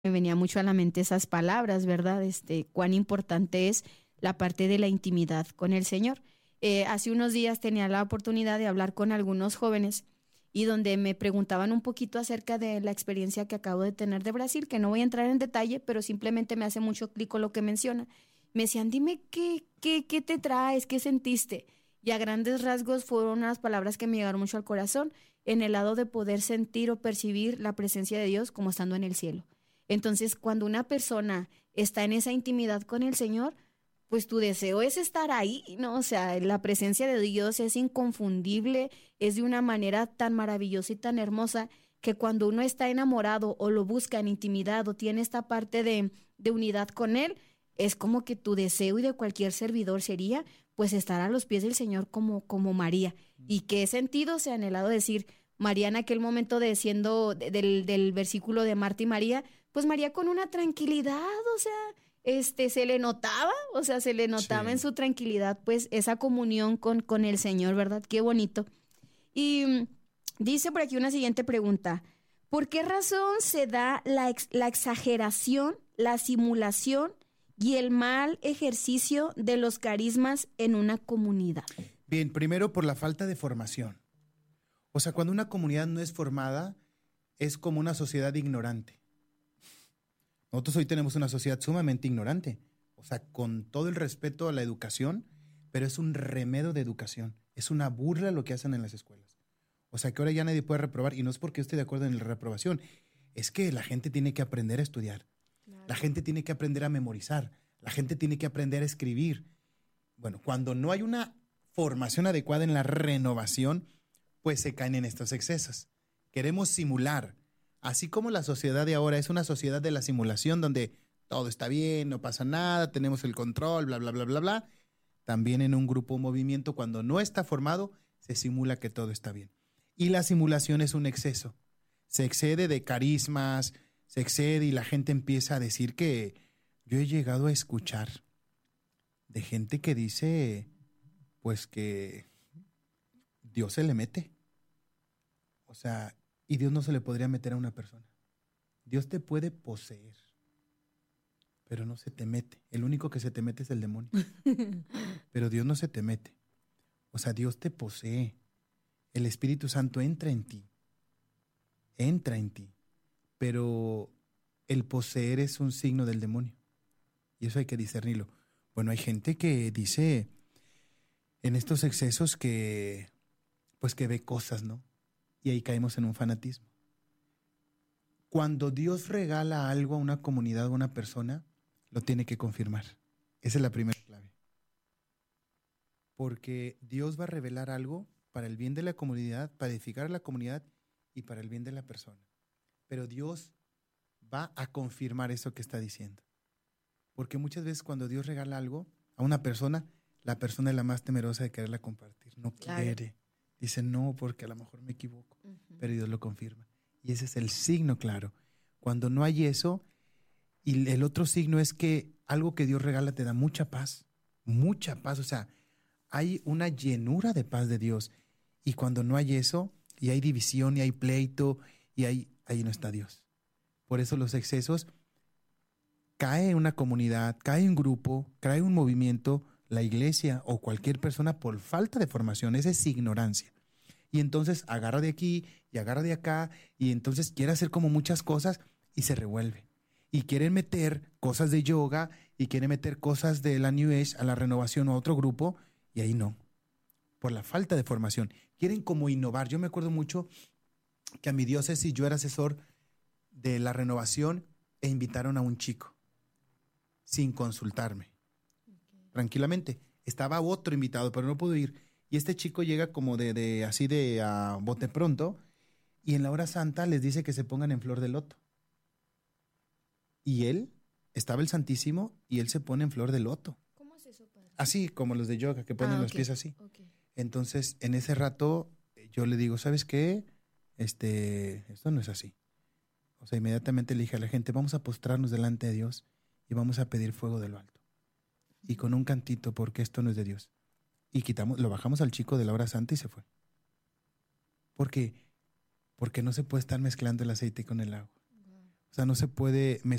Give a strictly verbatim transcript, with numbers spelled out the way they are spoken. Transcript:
me venía mucho a la mente esas palabras, ¿verdad? Este, cuán importante es la parte de la intimidad con el Señor. Eh, hace unos días tenía la oportunidad de hablar con algunos jóvenes y donde me preguntaban un poquito acerca de la experiencia que acabo de tener de Brasil, que no voy a entrar en detalle, pero simplemente me hace mucho clic con lo que menciona. Me decían, dime qué, qué, qué te traes, qué sentiste. Y a grandes rasgos fueron unas palabras que me llegaron mucho al corazón, en el lado de poder sentir o percibir la presencia de Dios como estando en el cielo. Entonces, cuando una persona está en esa intimidad con el Señor, pues tu deseo es estar ahí, ¿no? O sea, la presencia de Dios es inconfundible, es de una manera tan maravillosa y tan hermosa que cuando uno está enamorado o lo busca en intimidad o tiene esta parte de, de unidad con Él, es como que tu deseo y de cualquier servidor sería, pues, estar a los pies del Señor como, como María. ¿Y qué sentido se ha anhelado decir María en aquel momento de siendo de, del, del versículo de Marta y María? Pues María con una tranquilidad, o sea, este, se le notaba, o sea, se le notaba Sí. en su tranquilidad, pues, esa comunión con, con el Señor, ¿verdad? Qué bonito. Y mm, dice por aquí una siguiente pregunta. ¿Por qué razón se da la, ex- la exageración, la simulación y el mal ejercicio de los carismas en una comunidad? Bien, primero por la falta de formación. O sea, cuando una comunidad no es formada, es como una sociedad ignorante. Nosotros hoy tenemos una sociedad sumamente ignorante. O sea, con todo el respeto a la educación, pero es un remedio de educación. Es una burla lo que hacen en las escuelas. O sea, que ahora ya nadie puede reprobar, y no es porque yo esté de acuerdo en la reprobación, es que la gente tiene que aprender a estudiar. Claro. La gente tiene que aprender a memorizar. La gente tiene que aprender a escribir. Bueno, cuando no hay una formación adecuada en la renovación, pues se caen en estos excesos. Queremos simular. Así como la sociedad de ahora es una sociedad de la simulación donde todo está bien, no pasa nada, tenemos el control, bla, bla, bla, bla, bla. También en un grupo o movimiento, cuando no está formado, se simula que todo está bien. Y la simulación es un exceso. Se excede de carismas, se excede y la gente empieza a decir que yo he llegado a escuchar de gente que dice, pues que Dios se le mete. O sea, y Dios no se le podría meter a una persona. Dios te puede poseer, pero no se te mete. El único que se te mete es el demonio. Pero Dios no se te mete. O sea, Dios te posee. El Espíritu Santo entra en ti. Entra en ti. Pero el poseer es un signo del demonio. Y eso hay que discernirlo. Bueno, hay gente que dice en estos excesos que, pues que ve cosas, ¿no? Y ahí caemos en un fanatismo. Cuando Dios regala algo a una comunidad o a una persona, lo tiene que confirmar. Esa es la primera clave. Porque Dios va a revelar algo para el bien de la comunidad, para edificar a la comunidad y para el bien de la persona. Pero Dios va a confirmar eso que está diciendo. Porque muchas veces cuando Dios regala algo a una persona, la persona es la más temerosa de quererla compartir. No Claro. quiere. Dice no porque a lo mejor me equivoco. Ujú. Pero Dios lo confirma. Y ese es el signo claro. Cuando no hay eso, y el otro signo es que algo que Dios regala te da mucha paz. Mucha paz. O sea, hay una llenura de paz de Dios. Y cuando no hay eso, y hay división, y hay pleito, y hay, ahí no está Dios. Por eso los excesos, cae una comunidad, cae un grupo, cae un movimiento, la iglesia o cualquier persona por falta de formación. Esa es ignorancia. Y entonces agarra de aquí y agarra de acá y entonces quiere hacer como muchas cosas y se revuelve. Y quieren meter cosas de yoga y quieren meter cosas de la New Age a la renovación o a otro grupo y ahí no, por la falta de formación. Quieren como innovar. Yo me acuerdo mucho que a mi diócesis yo era asesor de la renovación e invitaron a un chico sin consultarme. Okay. Tranquilamente. Estaba otro invitado, pero no pudo ir. Y este chico llega como de, de así de a uh, bote pronto y en la hora santa les dice que se pongan en flor de loto. Y él, estaba el Santísimo y él se pone en flor de loto. ¿Cómo es eso, padre? Así, como los de yoga, que ponen Ah, los okay. pies así. Okay. Entonces, en ese rato, yo le digo, ¿sabes qué? Este, esto no es así. O sea, inmediatamente le dije a la gente, vamos a postrarnos delante de Dios y vamos a pedir fuego de lo alto. Y con un cantito, porque esto no es de Dios. Y quitamos, lo bajamos al chico de la hora santa y se fue. ¿Por qué? Porque no se puede estar mezclando el aceite con el agua. Wow. O sea, no se puede mezclar